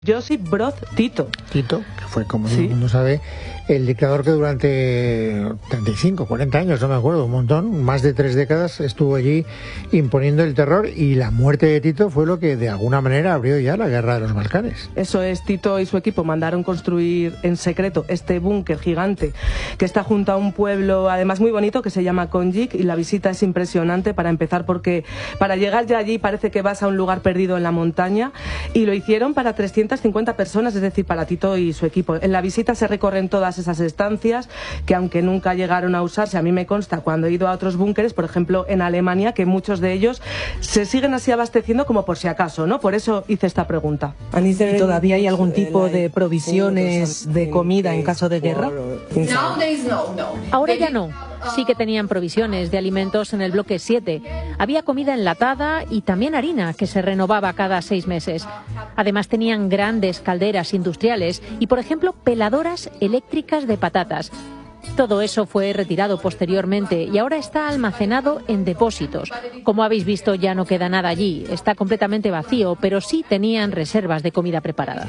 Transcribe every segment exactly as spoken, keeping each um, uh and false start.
Josip Broz Tito. Tito, que fue, como sí. todo el mundo sabe, el dictador que durante treinta y cinco, cuarenta años, no me acuerdo, un montón, más de tres décadas, estuvo allí imponiendo el terror, y la muerte de Tito fue lo que de alguna manera abrió ya la guerra de los Balcanes. Eso es, Tito y su equipo mandaron construir en secreto este búnker gigante que está junto a un pueblo, además muy bonito, que se llama Konjic, y la visita es impresionante, para empezar, porque para llegar ya allí parece que vas a un lugar perdido en la montaña, y lo hicieron para trescientas cincuenta personas, es decir, para Tito y su equipo. En la visita se recorren todas esas estancias que, aunque nunca llegaron a usarse, a mí me consta cuando he ido a otros búnkeres, por ejemplo en Alemania, que muchos de ellos se siguen así abasteciendo como por si acaso, ¿no? Por eso hice esta pregunta. ¿Y todavía hay algún tipo de provisiones de comida en caso de guerra? Ahora ya no. Sí que tenían provisiones de alimentos en el bloque siete. Había comida enlatada y también harina, que se renovaba cada seis meses. Además tenían grandes calderas industriales y, por ejemplo, peladoras eléctricas de patatas. Todo eso fue retirado posteriormente y ahora está almacenado en depósitos. Como habéis visto, ya no queda nada allí. Está completamente vacío, pero sí tenían reservas de comida preparada.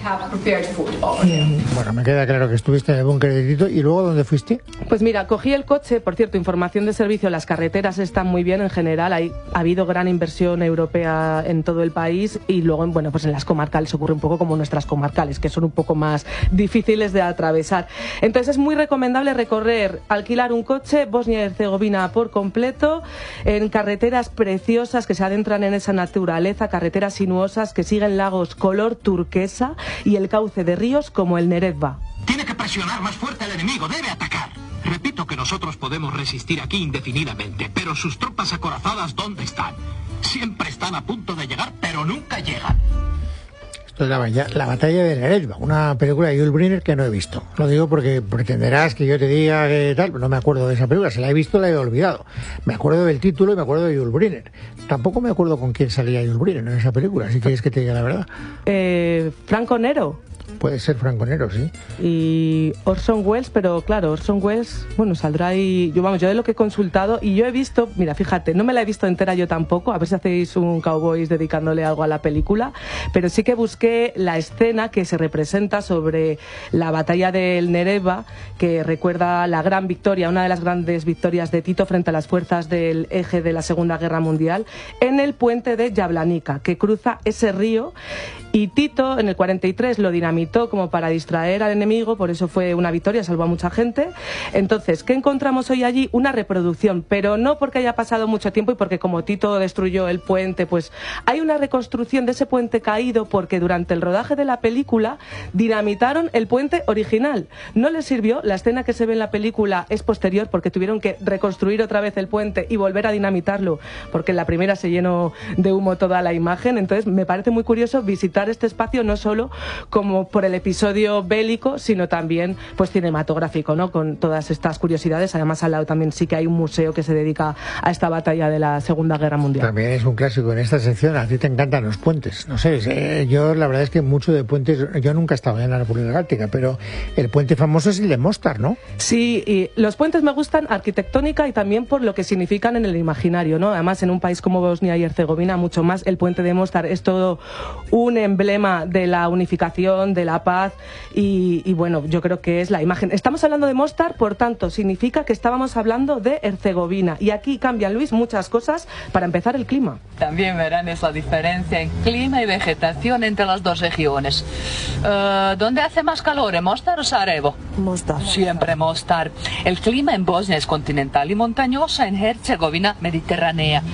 Bueno, me queda claro que estuviste en el búnker de Tito. ¿Y luego dónde fuiste? Pues mira, cogí el coche. Por cierto, información de servicio, las carreteras están muy bien en general. Hay, ha habido gran inversión europea en todo el país, y luego, bueno, pues en las comarcales ocurre un poco como nuestras comarcales, que son un poco más difíciles de atravesar. Entonces es muy recomendable recorrer alquilar un coche Bosnia y Herzegovina por completo, en carreteras preciosas que se adentran en esa naturaleza, carreteras sinuosas que siguen lagos color turquesa y el cauce de ríos como el Neretva. Tiene que presionar más fuerte al enemigo, debe atacar. Repito que nosotros podemos resistir aquí indefinidamente, pero sus tropas acorazadas, ¿dónde están? Siempre están a punto de llegar, pero nunca llegan. Esto es la, la batalla de Neretva, una película de Yul Brynner que no he visto. Lo digo porque pretenderás que yo te diga que tal, pero no me acuerdo de esa película. Si la he visto, la he olvidado. Me acuerdo del título y me acuerdo de Yul Brynner. Tampoco me acuerdo con quién salía Yul Brynner en esa película, si quieres que te diga la verdad. Eh, Franco Nero. Puede ser Franco Nero, sí. Y Orson Welles, pero claro, Orson Welles, bueno, saldrá ahí. Yo, vamos, yo de lo que he consultado, y yo he visto, mira, fíjate, no me la he visto entera yo tampoco, a ver si hacéis un Cowboys dedicándole algo a la película, pero sí que busqué la escena que se representa sobre la batalla del Neretva, que recuerda la gran victoria, una de las grandes victorias de Tito frente a las fuerzas del eje de la Segunda Guerra Mundial, en el puente de Jablanica, que cruza ese río. Y Tito en el cuarenta y tres lo dinamitó como para distraer al enemigo, por eso fue una victoria, salvó a mucha gente. Entonces, ¿qué encontramos hoy allí? Una reproducción, pero no porque haya pasado mucho tiempo y porque como Tito destruyó el puente, pues hay una reconstrucción de ese puente caído, porque durante el rodaje de la película dinamitaron el puente original. No les sirvió, la escena que se ve en la película es posterior, porque tuvieron que reconstruir otra vez el puente y volver a dinamitarlo, porque en la primera se llenó de humo toda la imagen. Entonces me parece muy curioso visitar este espacio, no solo como por el episodio bélico, sino también pues cinematográfico, ¿no? Con todas estas curiosidades. Además, al lado también sí que hay un museo que se dedica a esta batalla de la Segunda Guerra Mundial. También es un clásico en esta sección. A ti te encantan los puentes. No sé, eh, yo la verdad es que mucho de puentes, yo nunca he estado en la República Galáctica, pero el puente famoso es el de Mostar, ¿no? Sí, y los puentes me gustan arquitectónica y también por lo que significan en el imaginario, ¿no? Además, en un país como Bosnia y Herzegovina, mucho más, el puente de Mostar es todo un emblema de la unificación, de la paz, y, y bueno, yo creo que es la imagen. Estamos hablando de Mostar, por tanto, significa que estábamos hablando de Herzegovina, y aquí cambian, Luis, muchas cosas. Para empezar, el clima. También verán esa diferencia en clima y vegetación entre las dos regiones. Uh, ¿Dónde hace más calor, en Mostar o Sarajevo? Mostar. Siempre Mostar. El clima en Bosnia es continental y montañoso, en Herzegovina mediterránea.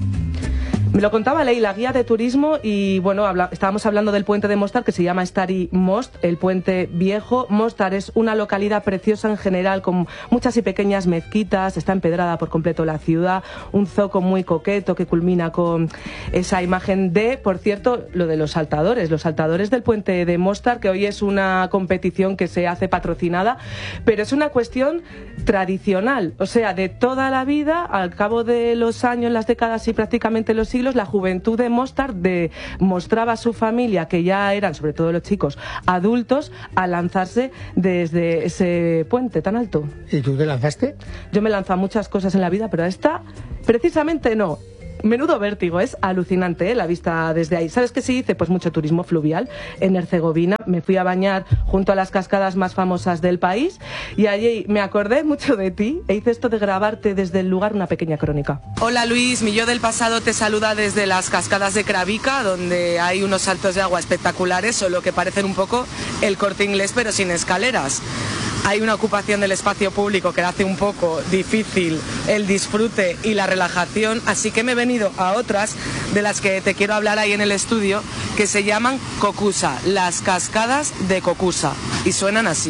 Me lo contaba Leila, guía de turismo, y bueno, habla, estábamos hablando del puente de Mostar, que se llama Stari Most, el puente viejo. Mostar es una localidad preciosa en general, con muchas y pequeñas mezquitas, está empedrada por completo la ciudad, un zoco muy coqueto que culmina con esa imagen de, por cierto, lo de los saltadores, los saltadores del puente de Mostar, que hoy es una competición que se hace patrocinada, pero es una cuestión tradicional, o sea, de toda la vida, al cabo de los años, las décadas y prácticamente los siglos, la juventud de Mostar demostraba a su familia, que ya eran, sobre todo los chicos, adultos, a lanzarse desde ese puente tan alto. ¿Y tú te lanzaste? Yo me he lanzado muchas cosas en la vida, pero esta, precisamente no. menudo vértigo, es alucinante, ¿eh? La vista desde ahí. ¿Sabes qué se dice? Pues mucho turismo fluvial en Herzegovina. Me fui a bañar junto a las cascadas más famosas del país y allí me acordé mucho de ti e hice esto de grabarte desde el lugar una pequeña crónica. Hola Luis, mi yo del pasado te saluda desde las cascadas de Kravica, donde hay unos saltos de agua espectaculares, solo que parecen un poco el Corte Inglés pero sin escaleras. Hay una ocupación del espacio público que hace un poco difícil el disfrute y la relajación, así que me he venido a otras de las que te quiero hablar ahí en el estudio, que se llaman Kokusa, las cascadas de Kokusa, y suenan así.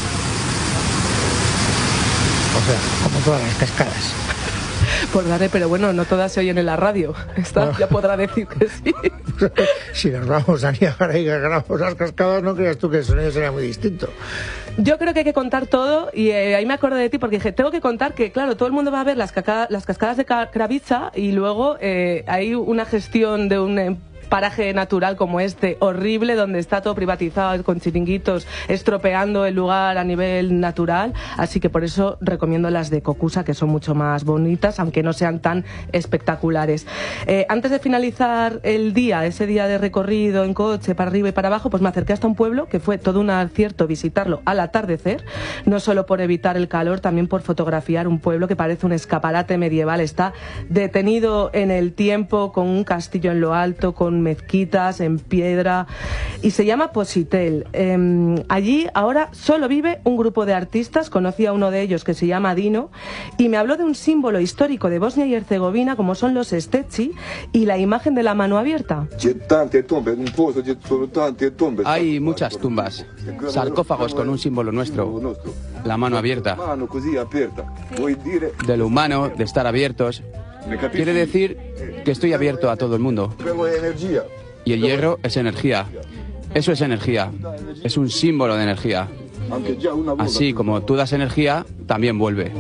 O sea, como todas las cascadas. Por darle, pero bueno, no todas se oyen en la radio. Esta bueno, ya podrá decir que sí. Si nos vamos a Niágara y grabamos las cascadas, no creas tú que el sonido sería muy distinto. Yo creo que hay que contar todo y eh, ahí me acuerdo de ti porque dije, tengo que contar que, claro, todo el mundo va a ver las, caca las cascadas de Kravica y luego eh, hay una gestión de un... Eh, paraje natural como este, horrible, donde está todo privatizado con chiringuitos, estropeando el lugar a nivel natural, así que por eso recomiendo las de Kokusa, que son mucho más bonitas, aunque no sean tan espectaculares. Eh, antes de finalizar el día, ese día de recorrido en coche para arriba y para abajo, pues me acerqué hasta un pueblo que fue todo un acierto visitarlo al atardecer, no solo por evitar el calor, también por fotografiar un pueblo que parece un escaparate medieval, está detenido en el tiempo, con un castillo en lo alto, con mezquitas en piedra, y se llama Positel. Eh, allí ahora solo vive un grupo de artistas, conocí a uno de ellos que se llama Dino, y me habló de un símbolo histórico de Bosnia y Herzegovina como son los steci y la imagen de la mano abierta. Hay muchas tumbas, sarcófagos con un símbolo nuestro, la mano abierta, de lo humano, de estar abiertos. Quiere decir que estoy abierto a todo el mundo. Y el hierro es energía. Eso es energía. Es un símbolo de energía. Así como tú das energía, también vuelve.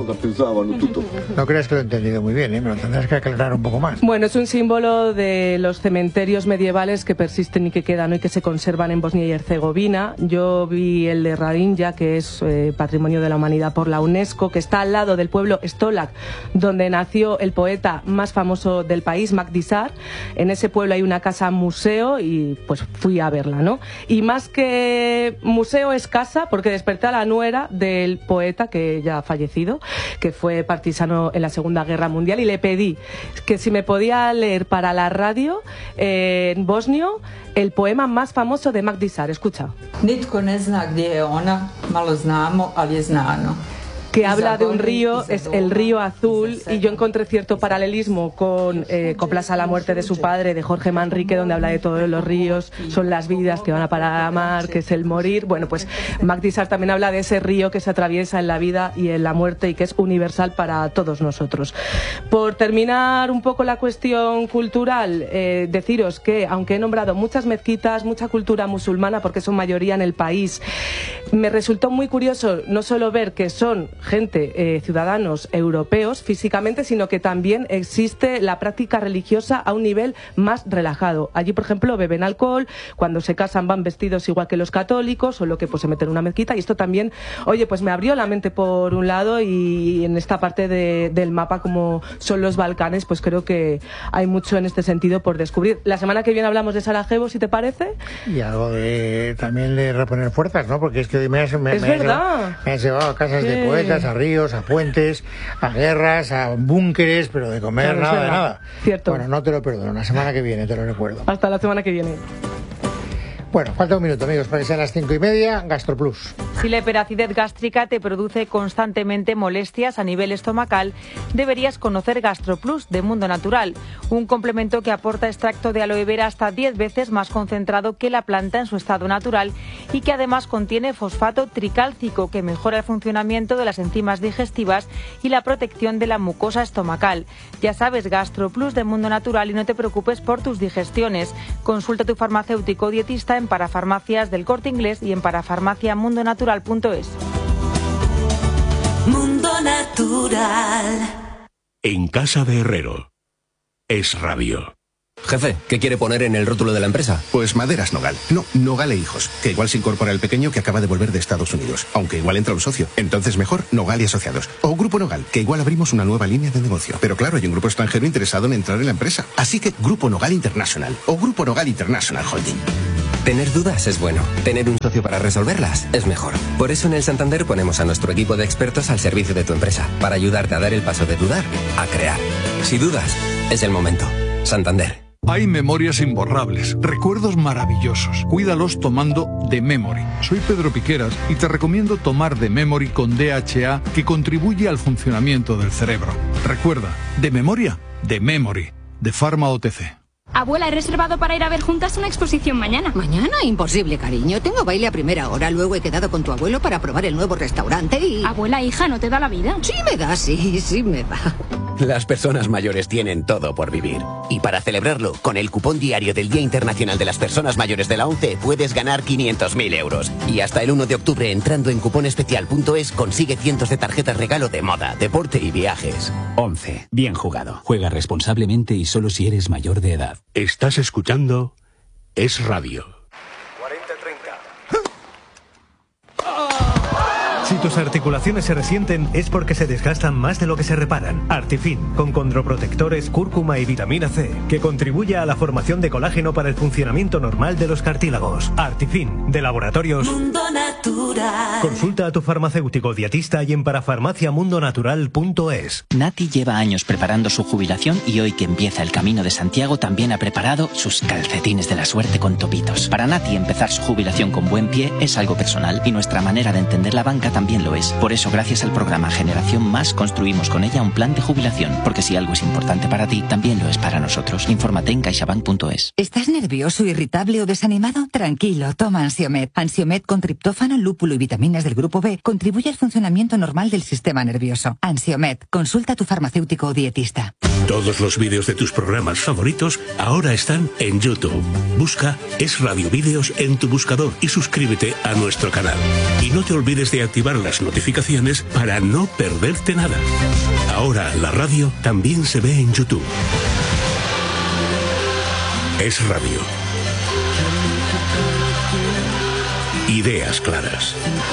No creas que lo he entendido muy bien, ¿eh? Me lo tendrás que aclarar un poco más. Bueno, es un símbolo de los cementerios medievales que persisten y que quedan hoy, que se conservan en Bosnia y Herzegovina. Yo vi el de Radinja, que es eh, Patrimonio de la Humanidad por la UNESCO, que está al lado del pueblo Stolac, donde nació el poeta más famoso del país, Magdisar. En ese pueblo hay una casa museo y pues fui a verla, ¿no? Y más que museo es casa, porque desperté a la nuera del poeta que ya ha fallecido, que fue partisano en la Segunda Guerra Mundial, y le pedí que si me podía leer para la radio eh, en bosnio el poema más famoso de Magdisar. Escucha. Nitko ne zna gdje je ona, malo znamo, ali je znano. Que habla de un río, es el río Azul, y yo encontré cierto paralelismo con eh, Coplas a la muerte de su padre, de Jorge Manrique, donde habla de todos los ríos, son las vidas que van a parar a mar, que es el morir. Bueno, pues Magdisar también habla de ese río que se atraviesa en la vida y en la muerte y que es universal para todos nosotros. Por terminar un poco la cuestión cultural, eh, deciros que, aunque he nombrado muchas mezquitas, mucha cultura musulmana, porque son mayoría en el país, me resultó muy curioso no solo ver que son gente, eh, ciudadanos europeos físicamente, sino que también existe la práctica religiosa a un nivel más relajado. Allí, por ejemplo, beben alcohol, cuando se casan van vestidos igual que los católicos, solo que pues se meten en una mezquita, y esto también, oye, pues me abrió la mente por un lado, y en esta parte de, del mapa, como son los Balcanes, pues creo que hay mucho en este sentido por descubrir. La semana que viene hablamos de Sarajevo, si te parece. Y algo de también de reponer fuerzas, ¿no? Porque es que me has, me, es me verdad. Has, me has llevado a casas de poetas, a ríos, a puentes, a guerras, a búnkeres, pero de comer claro, nada, de nada. Cierto. Bueno, no te lo perdono, la semana que viene te lo recuerdo. Hasta la semana que viene. Bueno, falta un minuto, amigos, para que sean las cinco y media. GastroPlus. Si la hiperacidez gástrica te produce constantemente molestias a nivel estomacal, deberías conocer GastroPlus de Mundo Natural, un complemento que aporta extracto de aloe vera hasta diez veces más concentrado que la planta en su estado natural, y que además contiene fosfato tricálcico, que mejora el funcionamiento de las enzimas digestivas y la protección de la mucosa estomacal. Ya sabes, GastroPlus de Mundo Natural, y no te preocupes por tus digestiones. Consulta a tu farmacéutico o dietista en parafarmacias del Corte Inglés y en parafarmacia mundo natural punto es. Mundo Natural. En casa de Herrero. Es Radio. Jefe, ¿qué quiere poner en el rótulo de la empresa? Pues Maderas Nogal. No, Nogal e Hijos, que igual se incorpora el pequeño que acaba de volver de Estados Unidos, aunque igual entra un socio. Entonces mejor Nogal y Asociados. O Grupo Nogal, que igual abrimos una nueva línea de negocio. Pero claro, hay un grupo extranjero interesado en entrar en la empresa. Así que Grupo Nogal International o Grupo Nogal International Holding. Tener dudas es bueno. Tener un socio para resolverlas es mejor. Por eso en el Santander ponemos a nuestro equipo de expertos al servicio de tu empresa, para ayudarte a dar el paso de dudar a crear. Si dudas, es el momento. Santander. Hay memorias imborrables, recuerdos maravillosos. Cuídalos tomando The Memory. Soy Pedro Piqueras y te recomiendo tomar The Memory con D H A, que contribuye al funcionamiento del cerebro. Recuerda, de memoria, The Memory, de Pharma O T C. Abuela, he reservado para ir a ver juntas una exposición mañana. ¿Mañana? Imposible, cariño. Tengo baile a primera hora. Luego he quedado con tu abuelo para probar el nuevo restaurante y... Abuela, hija, ¿no te da la vida? Sí me da, sí, sí me da. Las personas mayores tienen todo por vivir. Y para celebrarlo, con el cupón diario del Día Internacional de las Personas Mayores de la ONCE puedes ganar quinientos mil euros. Y hasta el uno de octubre, entrando en cuponespecial punto es, consigue cientos de tarjetas regalo de moda, deporte y viajes. ONCE. Bien jugado. Juega responsablemente y solo si eres mayor de edad. Estás escuchando Es Radio. cuarenta treinta. Si tus articulaciones se resienten es porque se desgastan más de lo que se reparan. Artifin, con condroprotectores, cúrcuma y vitamina C, que contribuye a la formación de colágeno para el funcionamiento normal de los cartílagos. Artifin, de Laboratorios Mundo Natural. Consulta a tu farmacéutico dietista y en parafarmacia mundo natural punto es. Nati lleva años preparando su jubilación y hoy que empieza el Camino de Santiago también ha preparado sus calcetines de la suerte con topitos. Para Nati empezar su jubilación con buen pie es algo personal y nuestra manera de entender la banca también lo es. Por eso, gracias al programa Generación Más, construimos con ella un plan de jubilación, porque si algo es importante para ti, también lo es para nosotros. Infórmate en caixabank punto es. ¿Estás nervioso, irritable o desanimado? Tranquilo, toma Ansiomed. Ansiomed con triptófano, lúpulo y vitaminas del grupo B contribuye al funcionamiento normal del sistema nervioso. Ansiomed, consulta a tu farmacéutico o dietista. Todos los vídeos de tus programas favoritos ahora están en YouTube. Busca Es Radio Vídeos en tu buscador y suscríbete a nuestro canal. Y no te olvides de activar las notificaciones para no perderte nada. Ahora la radio también se ve en YouTube. Es Radio. Ideas claras.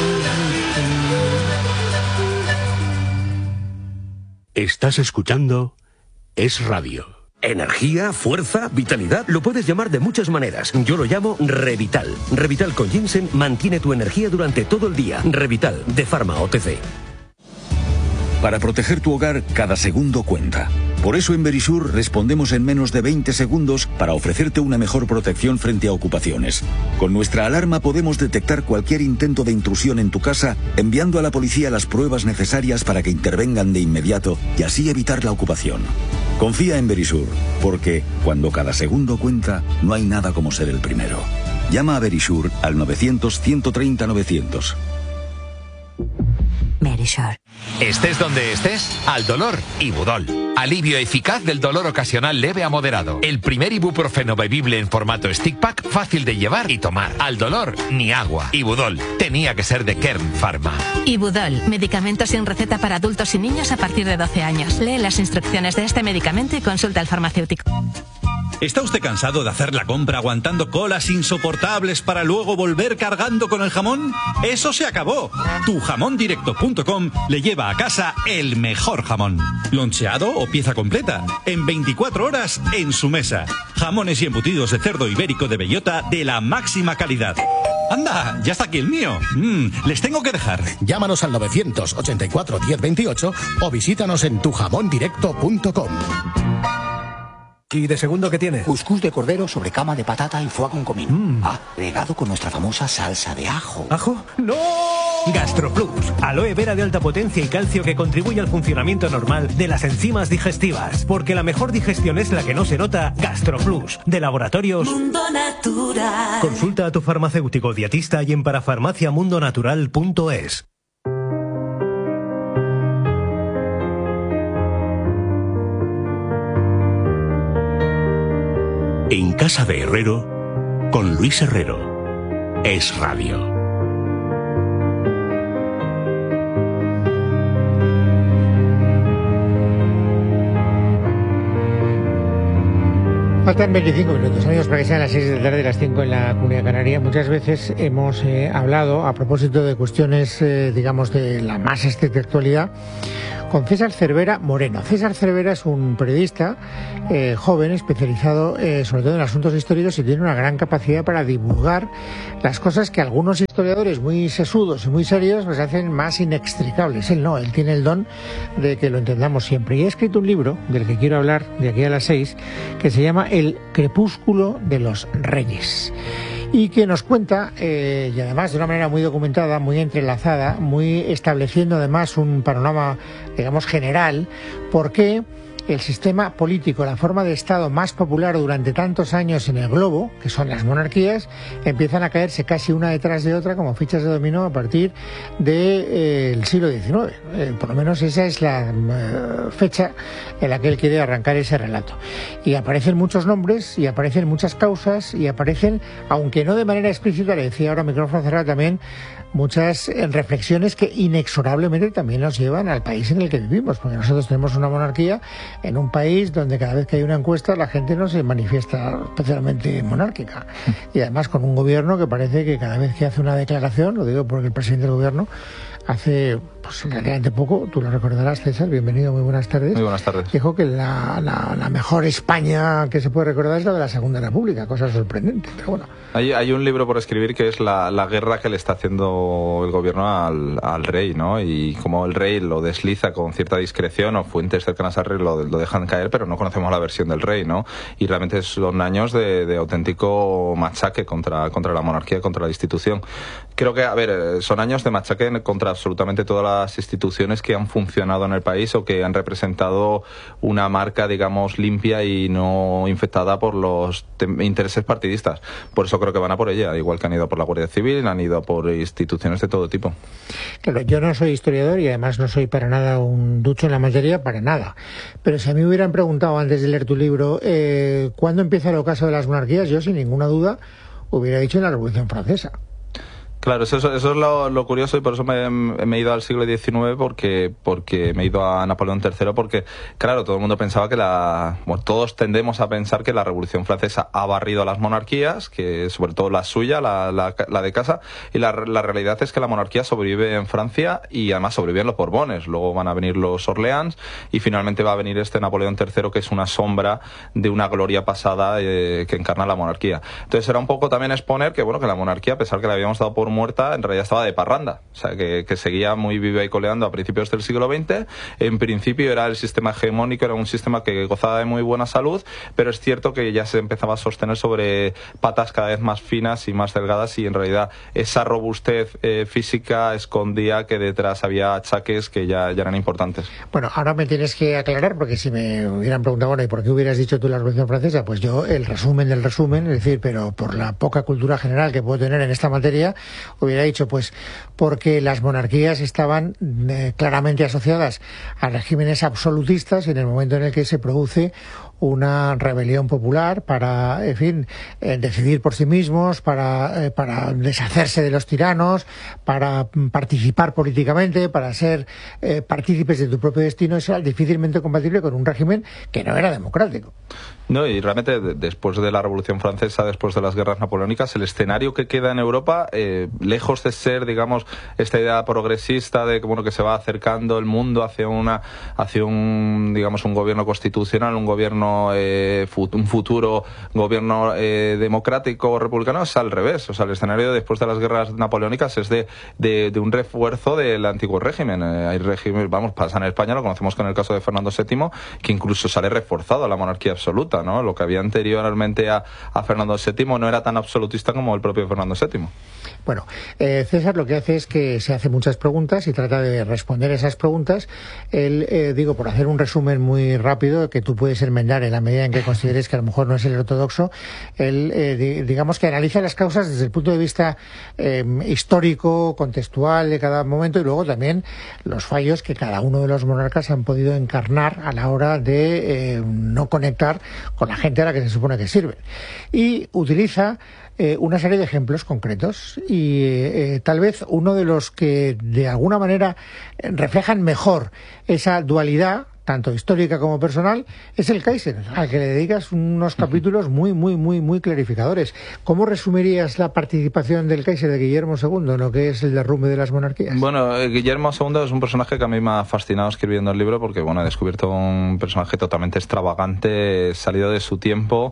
Estás escuchando Es Radio. Energía, fuerza, vitalidad, lo puedes llamar de muchas maneras. Yo lo llamo Revital. Revital con ginseng mantiene tu energía durante todo el día. Revital, de Pharma O T C. Para proteger tu hogar, cada segundo cuenta. Por eso en Verisur respondemos en menos de veinte segundos para ofrecerte una mejor protección frente a ocupaciones. Con nuestra alarma podemos detectar cualquier intento de intrusión en tu casa, enviando a la policía las pruebas necesarias para que intervengan de inmediato y así evitar la ocupación. Confía en Verisur, porque cuando cada segundo cuenta, no hay nada como ser el primero. Llama a Verisur al novecientos, ciento treinta, novecientos. Verisur. Estés donde estés, al dolor, Ibudol. Alivio eficaz del dolor ocasional leve a moderado. El primer ibuprofeno bebible en formato stick pack, fácil de llevar y tomar. Al dolor, ni agua. Ibudol. Tenía que ser de Kern Pharma. Ibudol. Medicamento sin receta para adultos y niños a partir de doce años. Lee las instrucciones de este medicamento y consulta al farmacéutico. ¿Está usted cansado de hacer la compra aguantando colas insoportables para luego volver cargando con el jamón? ¡Eso se acabó! tu jamón directo punto com le lleva a casa el mejor jamón. Loncheado o pieza completa. En veinticuatro horas en su mesa. Jamones y embutidos de cerdo ibérico de bellota de la máxima calidad. ¡Anda! ¡Ya está aquí el mío! Mm, les tengo que dejar. Llámanos al novecientos ochenta y cuatro, diez veintiocho o visítanos en tu jamón directo punto com. ¿Y de segundo qué tiene? Cuscús de cordero sobre cama de patata y foie con comino. Mm. Ah, regado con nuestra famosa salsa de ajo. ¿Ajo? ¡No! GastroPlus. Aloe vera de alta potencia y calcio que contribuye al funcionamiento normal de las enzimas digestivas. Porque la mejor digestión es la que no se nota. GastroPlus. De Laboratorios Mundo Natural. Consulta a tu farmacéutico dietista y en parafarmacia mundo natural punto es. En casa de Herrero, con Luis Herrero. Es Radio. Faltan veinticinco minutos, amigos, para que sean las seis de la tarde, las cinco en la Comunidad Canaria. Muchas veces hemos eh, hablado, a propósito de cuestiones, eh, digamos, de la más estricta actualidad, con César Cervera Moreno. César Cervera es un periodista eh, joven, especializado eh, sobre todo en asuntos históricos, y tiene una gran capacidad para divulgar las cosas que algunos historiadores muy sesudos y muy serios pues hacen más inextricables. Él no, él tiene el don de que lo entendamos siempre. Y ha escrito un libro, del que quiero hablar de aquí a las seis, que se llama El crepúsculo de los reyes, y que nos cuenta, eh, y además de una manera muy documentada, muy entrelazada, muy estableciendo además un panorama, digamos, general, por qué el sistema político, la forma de Estado más popular durante tantos años en el globo, que son las monarquías, empiezan a caerse casi una detrás de otra como fichas de dominó a partir del eh, siglo diecinueve. Eh, por lo menos esa es la eh, fecha en la que él quiere arrancar ese relato. Y aparecen muchos nombres, y aparecen muchas causas, y aparecen, aunque no de manera explícita, le decía ahora micrófono cerrado también, muchas reflexiones que inexorablemente también nos llevan al país en el que vivimos, porque nosotros tenemos una monarquía en un país donde cada vez que hay una encuesta la gente no se manifiesta especialmente monárquica, y además con un gobierno que parece que cada vez que hace una declaración, lo digo porque el presidente del gobierno hace pues relativamente poco, tú lo recordarás, César, bienvenido, muy buenas tardes. Muy buenas tardes. Dijo que la, la, la mejor España que se puede recordar es la de la Segunda República, cosa sorprendente, pero bueno. Hay, hay un libro por escribir que es la, la guerra que le está haciendo el gobierno al, al rey, ¿no? Y como el rey lo desliza con cierta discreción, o fuentes cercanas al rey lo, lo dejan caer, pero no conocemos la versión del rey, ¿no? Y realmente son años de, de auténtico machaque contra, contra la monarquía, contra la institución. Creo que, a ver, son años de machaque contra absolutamente todas las instituciones que han funcionado en el país o que han representado una marca, digamos, limpia y no infectada por los intereses partidistas. Por eso creo que van a por ella, igual que han ido por la Guardia Civil, han ido por instituciones de todo tipo. Claro, yo no soy historiador y además no soy para nada un ducho en la materia, para nada. Pero si a mí me hubieran preguntado antes de leer tu libro, eh, ¿cuándo empieza el ocaso de las monarquías? Yo, sin ninguna duda, hubiera dicho en la Revolución Francesa. Claro, eso, eso es lo, lo curioso, y por eso me, me he ido al siglo diecinueve, porque, porque me he ido a Napoleón tercero, porque, claro, todo el mundo pensaba que la... Bueno, todos tendemos a pensar que la Revolución Francesa ha barrido a las monarquías, que sobre todo la suya, la, la, la de casa, y la, la realidad es que la monarquía sobrevive en Francia, y además sobreviven los Borbones, luego van a venir los Orleans, y finalmente va a venir este Napoleón tercero, que es una sombra de una gloria pasada eh, que encarna la monarquía. Entonces era un poco también exponer que, bueno, que la monarquía, a pesar que la habíamos dado por muerta, en realidad estaba de parranda, o sea, que, que seguía muy viva y coleando a principios del siglo veinte. En principio era el sistema hegemónico, era un sistema que gozaba de muy buena salud, pero es cierto que ya se empezaba a sostener sobre patas cada vez más finas y más delgadas, y en realidad esa robustez eh, física escondía que detrás había achaques que ya, ya eran importantes. Bueno, ahora me tienes que aclarar, porque si me hubieran preguntado, bueno, ¿y por qué hubieras dicho tú la Revolución Francesa? Pues yo, el resumen del resumen, es decir, pero por la poca cultura general que puedo tener en esta materia, hubiera dicho, pues, porque las monarquías estaban eh, claramente asociadas a regímenes absolutistas, y en el momento en el que se produce una rebelión popular para, en fin, eh, decidir por sí mismos, para, eh, para deshacerse de los tiranos, para participar políticamente, para ser eh, partícipes de tu propio destino, eso era difícilmente compatible con un régimen que no era democrático. No, y realmente después de la Revolución Francesa, después de las guerras napoleónicas, el escenario que queda en Europa, eh, lejos de ser, digamos, esta idea progresista de que, bueno, que se va acercando el mundo hacia una, hacia un, digamos, un gobierno constitucional, un gobierno, eh, fut, un futuro gobierno eh, democrático o republicano, es al revés. O sea, el escenario después de las guerras napoleónicas es de, de, de un refuerzo del antiguo régimen. Eh, hay régimen, vamos, pasa en España, lo conocemos con el caso de Fernando séptimo, que incluso sale reforzado la monarquía absoluta, ¿no? Lo que había anteriormente a, a Fernando séptimo no era tan absolutista como el propio Fernando séptimo. Bueno, eh, César lo que hace es que se hace muchas preguntas y trata de responder esas preguntas. Él, eh, digo, por hacer un resumen muy rápido, que tú puedes enmendar en la medida en que consideres que a lo mejor no es el ortodoxo, él, eh, di, digamos que analiza las causas desde el punto de vista eh, histórico, contextual de cada momento, y luego también los fallos que cada uno de los monarcas han podido encarnar a la hora de eh, no conectar con la gente a la que se supone que sirven. Y utiliza eh, una serie de ejemplos concretos, y eh, tal vez uno de los que de alguna manera reflejan mejor esa dualidad tanto histórica como personal, es el Kaiser, al que le dedicas unos capítulos muy, muy, muy, muy clarificadores. ¿Cómo resumirías la participación del Kaiser de Guillermo segundo en lo que es el derrumbe de las monarquías? Bueno, eh, Guillermo segundo es un personaje que a mí me ha fascinado escribiendo el libro porque, bueno, he descubierto un personaje totalmente extravagante, salido de su tiempo.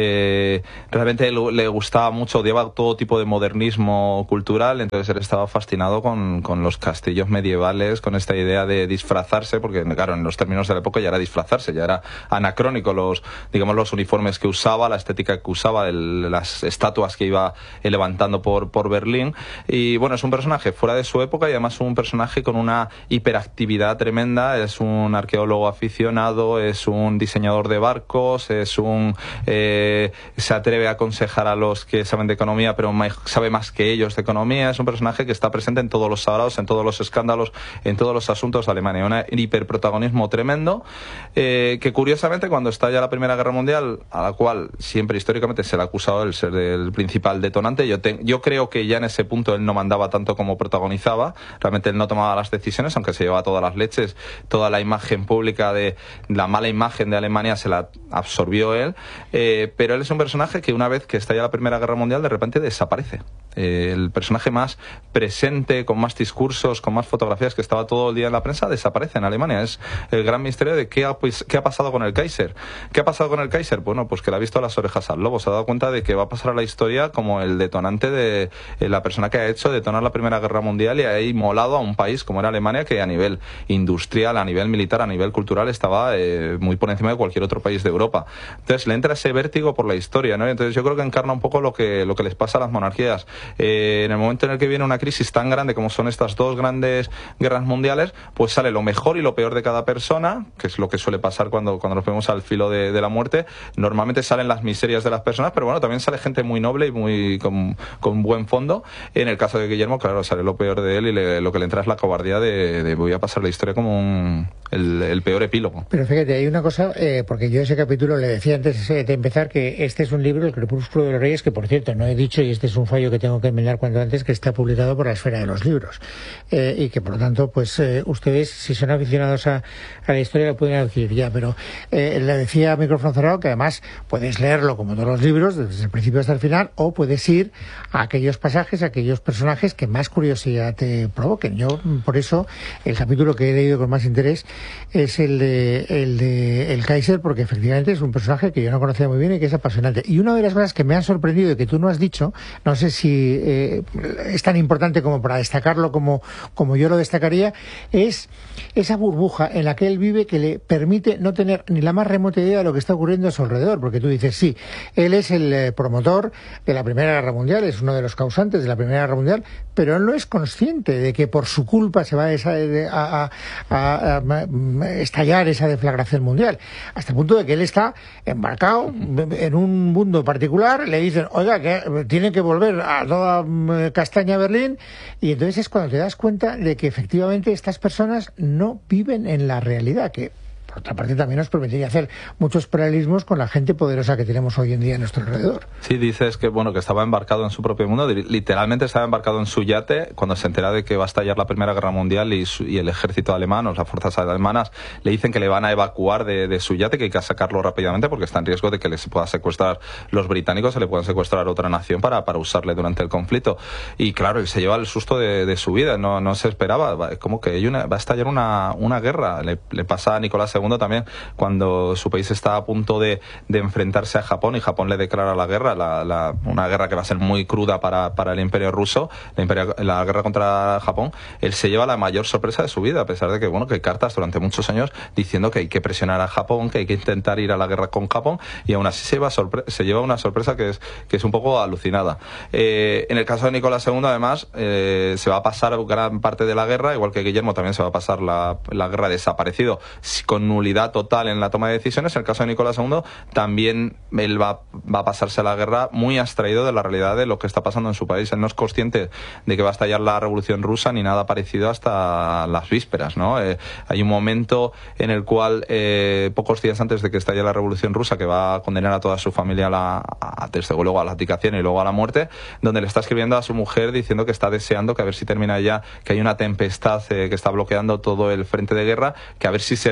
Eh, realmente le, le gustaba mucho, odiaba todo tipo de modernismo cultural, entonces él estaba fascinado con, con los castillos medievales, con esta idea de disfrazarse, porque, claro, en los términos de la época ya era disfrazarse, ya era anacrónico los, digamos, los uniformes que usaba, la estética que usaba, el, las estatuas que iba levantando por, por Berlín. Y bueno, es un personaje fuera de su época y además un personaje con una hiperactividad tremenda. Es un arqueólogo aficionado, es un diseñador de barcos, es un eh, se atreve a aconsejar a los que saben de economía, pero sabe más que ellos de economía. Es un personaje que está presente en todos los sagrados, en todos los escándalos, en todos los asuntos de Alemania. Un hiperprotagonismo tremendo, eh, que curiosamente cuando estalla la Primera Guerra Mundial, a la cual siempre históricamente se le ha acusado de ser el principal detonante, yo, te, yo creo que ya en ese punto él no mandaba tanto como protagonizaba. Realmente él no tomaba las decisiones, aunque se llevaba todas las leches, toda la imagen pública de la mala imagen de Alemania se la absorbió él, eh, pero él es un personaje que una vez que estalla la Primera Guerra Mundial de repente desaparece. Eh, el personaje más presente, con más discursos, con más fotografías, que estaba todo el día en la prensa, desaparece en Alemania. Es el gran misterio de qué ha, pues, qué ha pasado con el Kaiser. ¿Qué ha pasado con el Kaiser? Bueno, pues que le ha visto las orejas al lobo, se ha dado cuenta de que va a pasar a la historia como el detonante de eh, la persona que ha hecho detonar la Primera Guerra Mundial y ha inmolado a un país como era Alemania, que a nivel industrial, a nivel militar, a nivel cultural estaba eh, muy por encima de cualquier otro país de Europa. Entonces le entra ese vértigo por la historia, ¿no? Entonces yo creo que encarna un poco lo que, lo que les pasa a las monarquías. Eh, en el momento en el que viene una crisis tan grande como son estas dos grandes guerras mundiales, pues sale lo mejor y lo peor de cada persona, que es lo que suele pasar cuando, cuando nos vemos al filo de, de la muerte. Normalmente salen las miserias de las personas, pero bueno, también sale gente muy noble y muy con, con buen fondo. En el caso de Guillermo, claro, sale lo peor de él y le, lo que le entra es la cobardía de, de voy a pasar la historia como un, el, el peor epílogo. Pero fíjate, hay una cosa, eh, porque yo ese capítulo le decía antes de empezar que este es un libro, El Crepúsculo de los Reyes, que por cierto no he dicho, y este es un fallo que tengo que enmendar cuanto antes, que está publicado por la Esfera de los Libros, eh, y que por lo tanto pues eh, ustedes, si son aficionados a, a la historia, lo pueden adquirir ya, pero eh, le decía a micrófono cerrado que además puedes leerlo como todos los libros desde el principio hasta el final, o puedes ir a aquellos pasajes, a aquellos personajes que más curiosidad te provoquen. Yo por eso el capítulo que he leído con más interés es el de el de el Kaiser, porque efectivamente es un personaje que yo no conocía muy bien y que es apasionante. Y una de las cosas que me han sorprendido y que tú no has dicho, no sé si eh, es tan importante como para destacarlo como, como yo lo destacaría, es esa burbuja en la que él vive, que le permite no tener ni la más remota idea de lo que está ocurriendo a su alrededor, porque tú dices, sí, él es el eh, promotor de la Primera Guerra Mundial, es uno de los causantes de la Primera Guerra Mundial, pero él no es consciente de que por su culpa se va a, esa, a, a, a, a estallar esa deflagración mundial, hasta el punto de que él está embarcado en un mundo particular, le dicen, oiga, que tienen que volver a toda castaña a Berlín, y entonces es cuando te das cuenta de que efectivamente estas personas no viven en la realidad, que por otra parte también nos permitiría hacer muchos paralelismos con la gente poderosa que tenemos hoy en día a nuestro alrededor. Sí, dices que bueno que estaba embarcado en su propio mundo, literalmente estaba embarcado en su yate cuando se entera de que va a estallar la Primera Guerra Mundial y, su, y el ejército alemán o las fuerzas alemanas le dicen que le van a evacuar de, de su yate, que hay que sacarlo rápidamente porque está en riesgo de que les pueda secuestrar los británicos, se le puedan secuestrar a otra nación para, para usarle durante el conflicto. Y claro, él se lleva el susto de, de su vida, no, no se esperaba, como que hay una, va a estallar una, una guerra. Le, le pasa a Nicolás segundo también cuando su país está a punto de, de enfrentarse a Japón y Japón le declara la guerra, la, la, una guerra que va a ser muy cruda para, para el imperio ruso, la, imperio, la guerra contra Japón. Él se lleva la mayor sorpresa de su vida, a pesar de que bueno que hay cartas durante muchos años diciendo que hay que presionar a Japón, que hay que intentar ir a la guerra con Japón, y aún así se lleva, sorpre se lleva una sorpresa que es, que es un poco alucinada. Eh, en el caso de Nicolás segundo, además, eh, se va a pasar gran parte de la guerra, igual que Guillermo también se va a pasar la, la guerra desaparecido, con nulidad total en la toma de decisiones. En el caso de Nicolás segundo, también él va, va a pasarse la guerra muy abstraído de la realidad de lo que está pasando en su país. Él no es consciente de que va a estallar la Revolución Rusa ni nada parecido hasta las vísperas, ¿no? Eh, hay un momento en el cual, eh, pocos días antes de que estalle la Revolución Rusa, que va a condenar a toda su familia a la, a, desde luego a la abdicación y luego a la muerte, donde le está escribiendo a su mujer diciendo que está deseando que a ver si termina ya, que hay una tempestad eh, que está bloqueando todo el frente de guerra, que a ver si se reanuda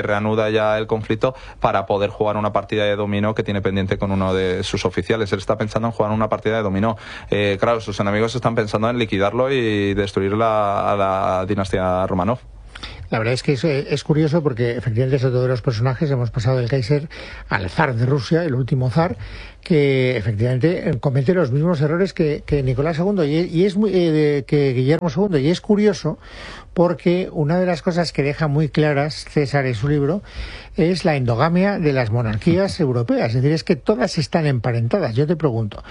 ya el conflicto para poder jugar una partida de dominó que tiene pendiente con uno de sus oficiales. Él está pensando en jugar una partida de dominó. Eh, claro, sus enemigos están pensando en liquidarlo y destruir la, a la dinastía Romanov. La verdad es que es, es curioso porque efectivamente es otro de los personajes. Hemos pasado del Kaiser al zar de Rusia, el último zar, que efectivamente comete los mismos errores que, que Nicolás segundo y, y es muy, eh, de, que Guillermo segundo. Y es curioso porque una de las cosas que deja muy claras César en su libro es la endogamia de las monarquías europeas. Es decir, es que todas están emparentadas. Yo te pregunto,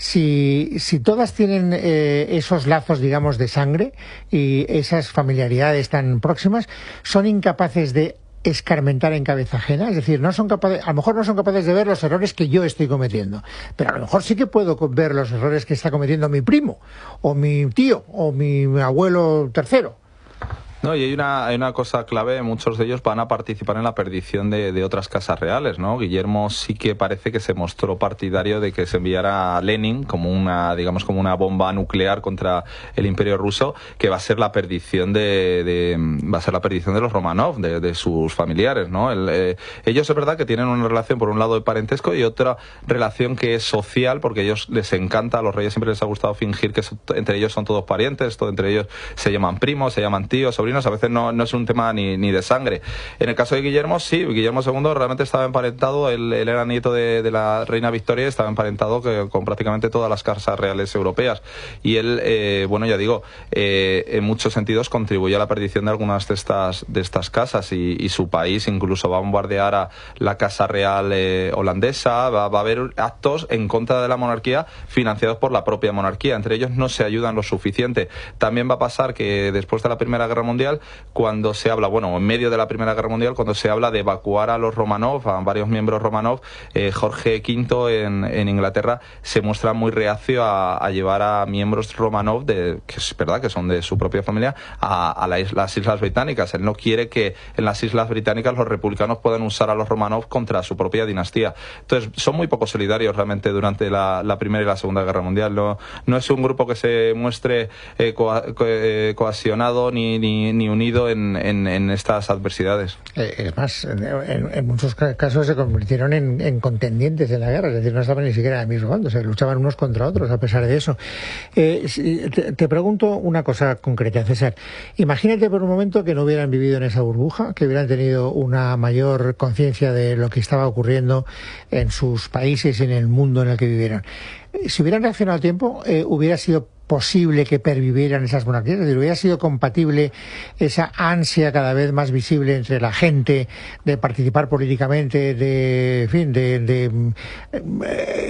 si, si todas tienen eh, esos lazos, digamos, de sangre y esas familiaridades tan próximas, son incapaces de escarmentar en cabeza ajena, es decir, no son capaces, a lo mejor no son capaces de ver los errores que yo estoy cometiendo, pero a lo mejor sí que puedo ver los errores que está cometiendo mi primo, o mi tío, o mi abuelo tercero. No, y hay una, hay una cosa clave, muchos de ellos van a participar en la perdición de, de otras casas reales, ¿no? Guillermo sí que parece que se mostró partidario de que se enviara a Lenin como una, digamos, como una bomba nuclear contra el Imperio ruso, que va a ser la perdición de, de va a ser la perdición de los Romanov, de, de sus familiares, ¿no? El, eh, ellos es verdad que tienen una relación por un lado de parentesco y otra relación que es social, porque a ellos les encanta, a los reyes siempre les ha gustado fingir que son, entre ellos son todos parientes, todo, entre ellos se llaman primos, se llaman tíos, sobrinos. A veces no, no es un tema ni, ni de sangre. En el caso de Guillermo, sí, Guillermo segundo realmente estaba emparentado, él, él era nieto de, de la reina Victoria, estaba emparentado que, con prácticamente todas las casas reales europeas. Y él, eh, bueno, ya digo, eh, en muchos sentidos contribuye a la perdición de algunas de estas, de estas casas y, y su país incluso va a bombardear a la Casa Real eh, holandesa, va, va a haber actos en contra de la monarquía financiados por la propia monarquía. Entre ellos no se ayudan lo suficiente. También va a pasar que después de la Primera Guerra Mundial, cuando se habla, bueno, en medio de la Primera Guerra Mundial, cuando se habla de evacuar a los Romanov, a varios miembros Romanov, eh, Jorge quinto en, en Inglaterra se muestra muy reacio a, a llevar a miembros Romanov, de, que es verdad que son de su propia familia, a, a la isla, las Islas Británicas. Él no quiere que en las Islas Británicas los republicanos puedan usar a los Romanov contra su propia dinastía. Entonces, son muy poco solidarios realmente durante la, la Primera y la Segunda Guerra Mundial. No, no es un grupo que se muestre eh, co, co, eh, cohesionado ni, ni, ni unido en, en, en estas adversidades. Eh, es más, en, en muchos casos se convirtieron en, en contendientes en la guerra, es decir, no estaban ni siquiera en el mismo bando, se luchaban unos contra otros a pesar de eso. Eh, te, te pregunto una cosa concreta, César. Imagínate por un momento que no hubieran vivido en esa burbuja, que hubieran tenido una mayor conciencia de lo que estaba ocurriendo en sus países y en el mundo en el que vivieron. Si hubieran reaccionado a tiempo, eh, hubiera sido posible que pervivieran esas monarquías, es decir, hubiera sido compatible esa ansia cada vez más visible entre la gente de participar políticamente, de, en fin, de, de eh,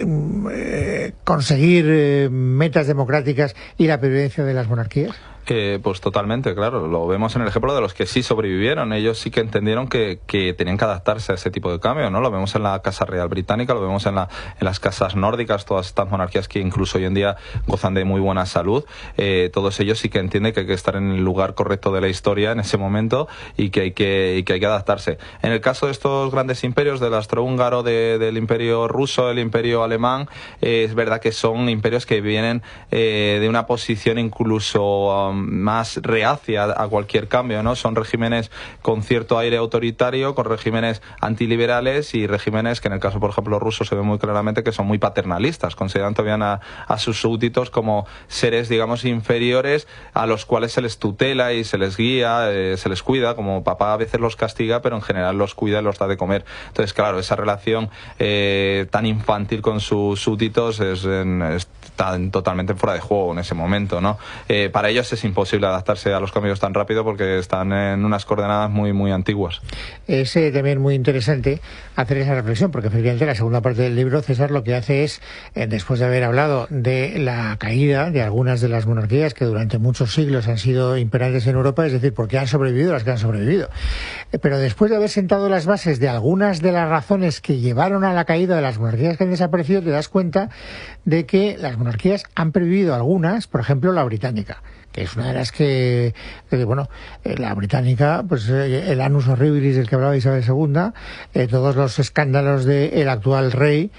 eh, conseguir eh, metas democráticas y la pervivencia de las monarquías. Eh, pues totalmente, claro, lo vemos en el ejemplo de los que sí sobrevivieron. Ellos sí que entendieron que, que tenían que adaptarse a ese tipo de cambio, ¿no? Lo vemos en la Casa Real Británica, lo vemos en, la, en las casas nórdicas, todas estas monarquías que incluso hoy en día gozan de muy buena salud. Eh, todos ellos sí que entienden que hay que estar en el lugar correcto de la historia en ese momento y que hay que, y que, hay que adaptarse. En el caso de estos grandes imperios, del austrohúngaro, de, del imperio ruso, el imperio alemán, eh, es verdad que son imperios que vienen eh, de una posición incluso um, más reacia a cualquier cambio, ¿no? Son regímenes con cierto aire autoritario, con regímenes antiliberales y regímenes que en el caso, por ejemplo, ruso se ve muy claramente que son muy paternalistas, consideran todavía a, a sus súbditos como seres, digamos, inferiores a los cuales se les tutela y se les guía, eh, se les cuida, como papá a veces los castiga, pero en general los cuida y los da de comer. Entonces, claro, esa relación eh, tan infantil con sus súbditos es, en, está totalmente fuera de juego en ese momento, ¿no? Eh, para ellos es imposible adaptarse a los cambios tan rápido porque están en unas coordenadas muy muy antiguas. Es eh, también muy interesante hacer esa reflexión porque efectivamente la segunda parte del libro, César, lo que hace es, eh, después de haber hablado de la caída de algunas de las monarquías que durante muchos siglos han sido imperantes en Europa, es decir, porque han sobrevivido las que han sobrevivido, eh, pero después de haber sentado las bases de algunas de las razones que llevaron a la caída de las monarquías que han desaparecido, te das cuenta de que las monarquías han pervivido algunas, por ejemplo la británica, que es una de las que, eh, bueno, eh, la británica, pues eh, el annus horribilis del que hablaba Isabel segunda, eh, todos los escándalos del actual rey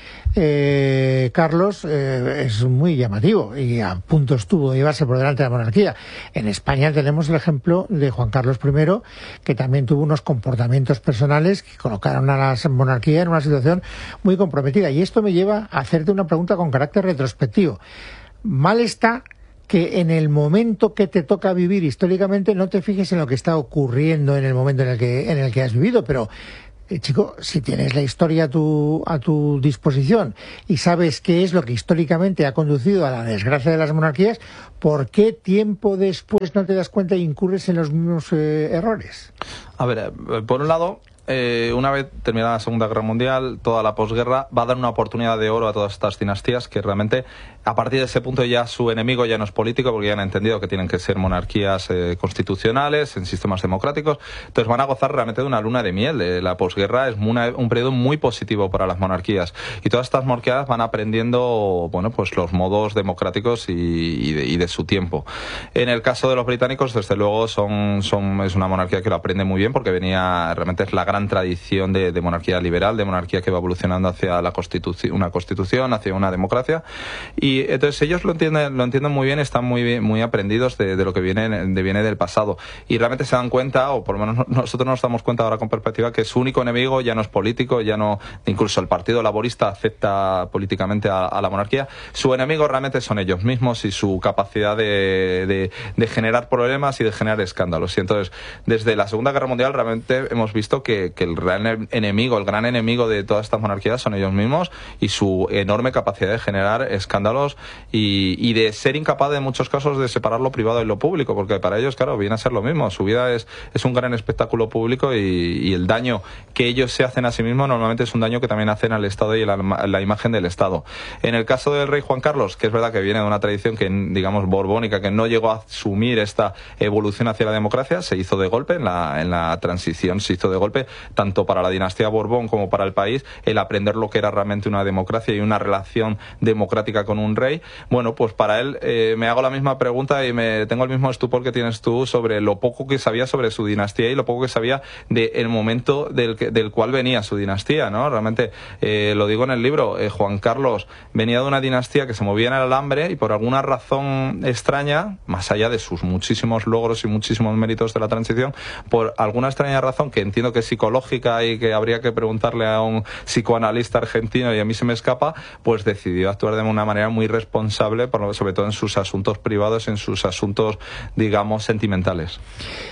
eh, Carlos, eh, es muy llamativo y a punto estuvo de llevarse por delante de la monarquía. En España tenemos el ejemplo de Juan Carlos primero, que también tuvo unos comportamientos personales que colocaron a la monarquía en una situación muy comprometida. Y esto me lleva a hacerte una pregunta con carácter retrospectivo. Mal está que en el momento que te toca vivir históricamente no te fijes en lo que está ocurriendo en el momento en el que, en el que has vivido, pero eh, chico, si tienes la historia a tu, a tu disposición y sabes qué es lo que históricamente ha conducido a la desgracia de las monarquías, ¿por qué tiempo después no te das cuenta e incurres en los mismos eh, errores? A ver, por un lado, Eh, una vez terminada la Segunda Guerra Mundial, toda la posguerra va a dar una oportunidad de oro a todas estas dinastías que realmente, a partir de ese punto ya su enemigo ya no es político, porque ya han entendido que tienen que ser monarquías eh, constitucionales, en sistemas democráticos. Entonces van a gozar realmente de una luna de miel. Eh, la posguerra es una, un periodo muy positivo para las monarquías. Y todas estas monarquías van aprendiendo, bueno, pues los modos democráticos y, y, de, y de su tiempo. En el caso de los británicos, desde luego, son, son es una monarquía que lo aprende muy bien, porque venía, realmente es la gran tradición de, de monarquía liberal, de monarquía que va evolucionando hacia la constitución, una constitución, hacia una democracia, y entonces ellos lo entienden, lo entienden muy bien, están muy bien, muy aprendidos de, de lo que viene, de, viene del pasado, y realmente se dan cuenta, o por lo menos nosotros nos damos cuenta ahora con perspectiva, que su único enemigo ya no es político, ya no, incluso el Partido Laborista acepta políticamente a, a la monarquía. Su enemigo realmente son ellos mismos y su capacidad de, de, de generar problemas y de generar escándalos. Y entonces, desde la Segunda Guerra Mundial realmente hemos visto que que el gran enemigo, el gran enemigo de todas estas monarquías son ellos mismos y su enorme capacidad de generar escándalos y, y de ser incapaz en muchos casos de separar lo privado y lo público, porque para ellos, claro, viene a ser lo mismo. Su vida es, es un gran espectáculo público y, y el daño que ellos se hacen a sí mismos normalmente es un daño que también hacen al Estado y a la, la imagen del Estado. En el caso del rey Juan Carlos, que es verdad que viene de una tradición que, digamos, borbónica, que no llegó a asumir esta evolución hacia la democracia, se hizo de golpe en la, en la transición, se hizo de golpe tanto para la dinastía Borbón como para el país, el aprender lo que era realmente una democracia y una relación democrática con un rey. Bueno, pues para él eh, me hago la misma pregunta y me tengo el mismo estupor que tienes tú sobre lo poco que sabía sobre su dinastía y lo poco que sabía del momento del, que, del cual venía su dinastía, ¿no? Realmente, eh, lo digo en el libro, eh, Juan Carlos venía de una dinastía que se movía en el alambre y por alguna razón extraña, más allá de sus muchísimos logros y muchísimos méritos de la transición, por alguna extraña razón que entiendo que es psicológica y que habría que preguntarle a un psicoanalista argentino y a mí se me escapa, pues decidió actuar de una manera muy responsable, sobre todo en sus asuntos privados, en sus asuntos, digamos, sentimentales.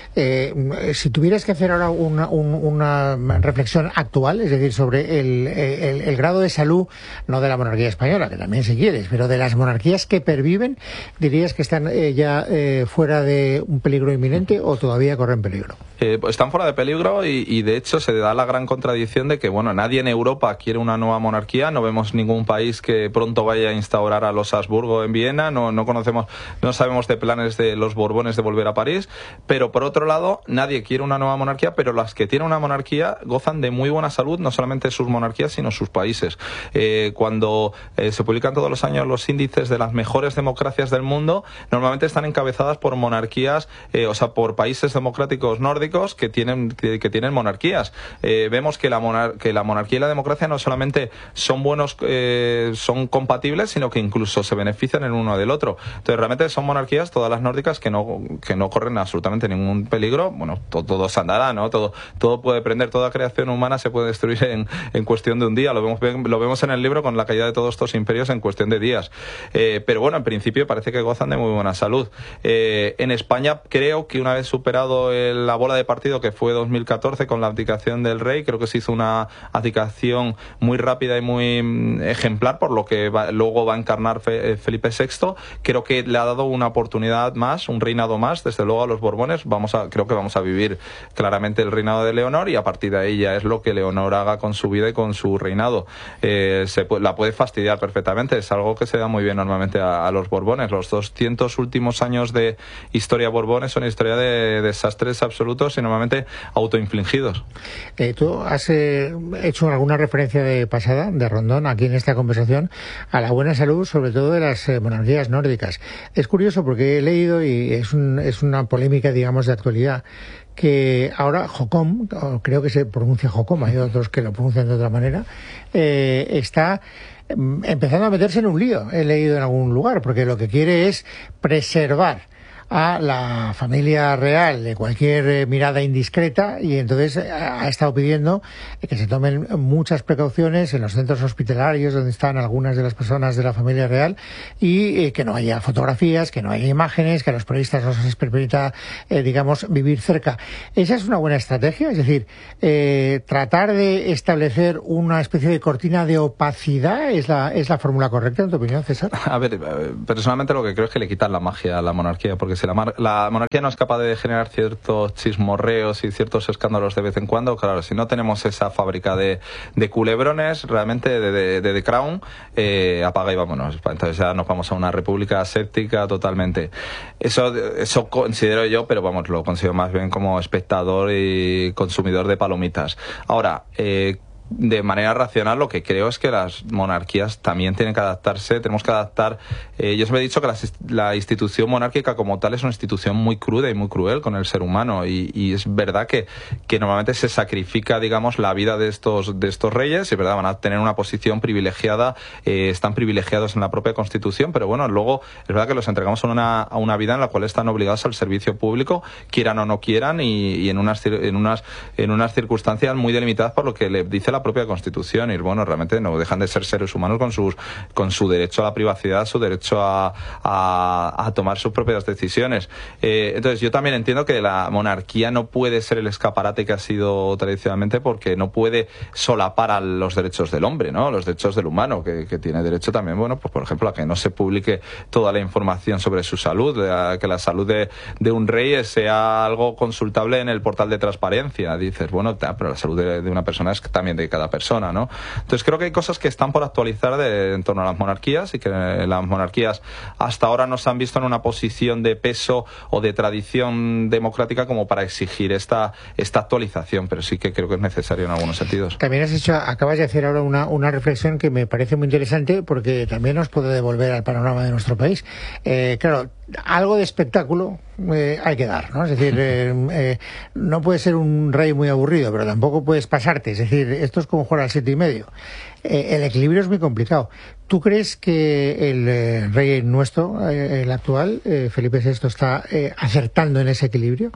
Eh, si tuvieras que hacer ahora una, un, una reflexión actual, es decir, sobre el, el, el grado de salud, no de la monarquía española, que también si quieres, pero de las monarquías que perviven, ¿dirías que están eh, ya eh, fuera de un peligro inminente o todavía corren peligro? Eh, pues están fuera de peligro y, y de hecho se da la gran contradicción de que, bueno, nadie en Europa quiere una nueva monarquía, no vemos ningún país que pronto vaya a instaurar a los Habsburgo en Viena, no, no conocemos, no sabemos de planes de los Borbones de volver a París, pero por otro lado, nadie quiere una nueva monarquía, pero las que tienen una monarquía gozan de muy buena salud, no solamente sus monarquías, sino sus países. Eh, cuando eh, se publican todos los años los índices de las mejores democracias del mundo, normalmente están encabezadas por monarquías, eh, o sea, por países democráticos nórdicos que tienen, que, que tienen monarquías. Eh, vemos que la, monar que la monarquía y la democracia no solamente son buenos, eh, son compatibles, sino que incluso se benefician el uno del otro. Entonces, realmente son monarquías, todas las nórdicas, que no, que no corren absolutamente ningún peligro. Bueno, todo, todo se andará, ¿no? Todo, todo puede prender, toda creación humana se puede destruir en, en cuestión de un día. Lo vemos, lo vemos en el libro con la caída de todos estos imperios en cuestión de días. Eh, pero bueno, en principio parece que gozan de muy buena salud. Eh, en España creo que una vez superado el, la bola de partido que fue dos mil catorce con la abdicación del rey, creo que se hizo una abdicación muy rápida y muy ejemplar, por lo que va, luego va a encarnar Fe, Felipe sexto. Creo que le ha dado una oportunidad más, un reinado más, desde luego a los Borbones. Vamos a, creo que vamos a vivir claramente el reinado de Leonor y a partir de ahí ya es lo que Leonor haga con su vida y con su reinado. Eh, se, la puede fastidiar perfectamente, es algo que se da muy bien normalmente a, a los Borbones. Los doscientos últimos años de historia Borbones son historia de desastres absolutos y normalmente autoinfligidos. Eh, tú has eh, hecho alguna referencia de pasada, de Rondón, aquí en esta conversación, a la buena salud sobre todo de las eh, monarquías nórdicas. Es curioso porque he leído, y es, un, es una polémica, digamos, de actualidad, que ahora Håkon, creo que se pronuncia Håkon, hay otros que lo pronuncian de otra manera, eh, está empezando a meterse en un lío, he leído en algún lugar, porque lo que quiere es preservar a la familia real de cualquier eh, mirada indiscreta, y entonces eh, ha estado pidiendo que se tomen muchas precauciones en los centros hospitalarios donde están algunas de las personas de la familia real, y eh, que no haya fotografías, que no haya imágenes, que a los periodistas no se les permita, eh, digamos, vivir cerca. ¿Esa es una buena estrategia? Es decir, eh, tratar de establecer una especie de cortina de opacidad, ¿es la, es la fórmula correcta en tu opinión, César? A ver, personalmente lo que creo es que le quitan la magia a la monarquía, porque si la, mar la monarquía no es capaz de generar ciertos chismorreos y ciertos escándalos de vez en cuando, claro, si no tenemos esa fábrica de, de culebrones, realmente de, de, de The Crown, eh, apaga y vámonos. Entonces ya nos vamos a una república séptica totalmente. Eso, eso considero yo, pero vamos, lo considero más bien como espectador y consumidor de palomitas. Ahora, eh, de manera racional, lo que creo es que las monarquías también tienen que adaptarse, tenemos que adaptar. Eh, yo siempre he dicho que la, la institución monárquica como tal es una institución muy cruda y muy cruel con el ser humano, y, y es verdad que, que normalmente se sacrifica, digamos, la vida de estos, de estos reyes, y es verdad, van a tener una posición privilegiada, eh, están privilegiados en la propia Constitución, pero bueno, luego es verdad que los entregamos a una, a una vida en la cual están obligados al servicio público, quieran o no quieran, y, y en, unas, en, unas, en unas circunstancias muy delimitadas por lo que le dice la la propia Constitución, y bueno, realmente no dejan de ser seres humanos con sus con su derecho a la privacidad, su derecho a, a, a tomar sus propias decisiones. Eh, entonces yo también entiendo que la monarquía no puede ser el escaparate que ha sido tradicionalmente, porque no puede solapar a los derechos del hombre, ¿no? Los derechos del humano, que, que tiene derecho también, bueno, pues por ejemplo, a que no se publique toda la información sobre su salud, a que la salud de, de un rey sea algo consultable en el portal de transparencia. Dices, bueno, pero la salud de, de una persona es también de cada persona, ¿no? Entonces creo que hay cosas que están por actualizar de, en torno a las monarquías, y que las monarquías hasta ahora no se han visto en una posición de peso o de tradición democrática como para exigir esta, esta actualización, pero sí que creo que es necesario en algunos sentidos. También has hecho, acabas de hacer ahora una, una reflexión que me parece muy interesante, porque también nos puede devolver al panorama de nuestro país. Eh, claro, algo de espectáculo eh, hay que dar, ¿no? Es decir, eh, eh, no puedes ser un rey muy aburrido, pero tampoco puedes pasarte. Es decir, esto es como jugar al siete y medio. Eh, el equilibrio es muy complicado. ¿Tú crees que el eh, rey nuestro, eh, el actual, eh, Felipe sexto, está eh, acertando en ese equilibrio?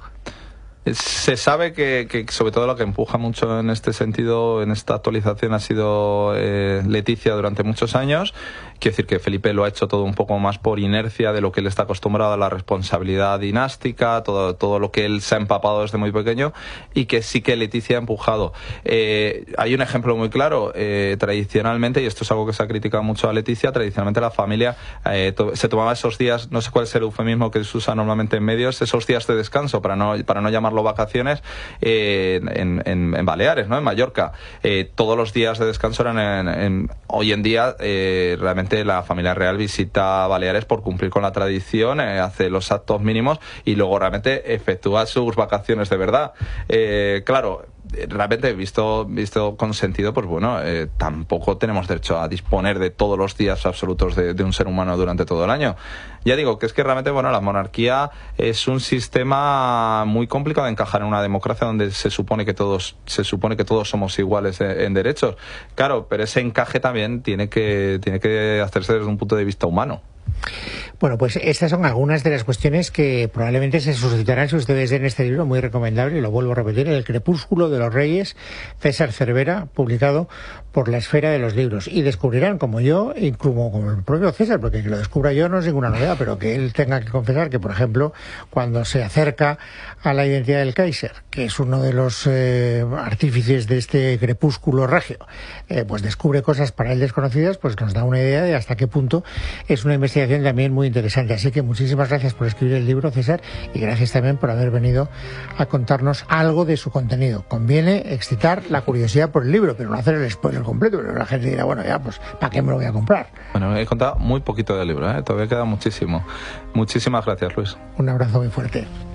Se sabe que, que sobre todo lo que empuja mucho en este sentido, en esta actualización, ha sido eh, Leticia durante muchos años. Quiero decir que Felipe lo ha hecho todo un poco más por inercia de lo que él está acostumbrado a la responsabilidad dinástica, todo, todo lo que él se ha empapado desde muy pequeño, y que sí que Leticia ha empujado. Eh, hay un ejemplo muy claro, eh, tradicionalmente, y esto es algo que se ha criticado mucho a Leticia, tradicionalmente la familia eh, to se tomaba esos días, no sé cuál es el eufemismo que se usa normalmente en medios, esos días de descanso, para no, para no llamarlo vacaciones, eh, en, en, en Baleares, ¿no? En Mallorca. Eh, todos los días de descanso eran en, en, hoy en día eh, realmente la familia real visita Baleares por cumplir con la tradición, eh, hace los actos mínimos y luego realmente efectúa sus vacaciones de verdad. Eh, claro, realmente visto visto con sentido, pues bueno, eh, tampoco tenemos derecho a disponer de todos los días absolutos de, de un ser humano durante todo el año. Ya digo que es que realmente, bueno, la monarquía es un sistema muy complicado de encajar en una democracia donde se supone que todos se supone que todos somos iguales en, en derechos. Claro, pero ese encaje también tiene que tiene que hacerse desde un punto de vista humano. Bueno, pues estas son algunas de las cuestiones que probablemente se suscitarán si ustedes ven este libro, muy recomendable, y lo vuelvo a repetir, El crepúsculo de los reyes, César Cervera, publicado por La Esfera de los Libros. Y descubrirán, como yo, y como, como el propio César, porque que lo descubra yo no es ninguna novedad, pero que él tenga que confesar que, por ejemplo, cuando se acerca a la identidad del Kaiser, que es uno de los eh, artífices de este crepúsculo regio, eh, pues descubre cosas para él desconocidas, pues nos da una idea de hasta qué punto es una investigación también muy interesante. Así que muchísimas gracias por escribir el libro, César, y gracias también por haber venido a contarnos algo de su contenido. Conviene excitar la curiosidad por el libro, pero no hacer el spoiler completo, pero la gente dirá, bueno, ya, pues, ¿para qué me lo voy a comprar? Bueno, he contado muy poquito del libro, ¿eh? Todavía queda muchísimo. Muchísimas gracias, Luis. Un abrazo muy fuerte.